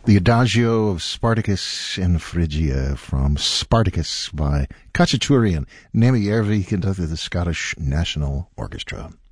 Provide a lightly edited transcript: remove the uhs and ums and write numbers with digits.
The Adagio of Spartacus and Phrygia from Spartacus by Khachaturian, Nemi Järvi conducted the Scottish National Orchestra.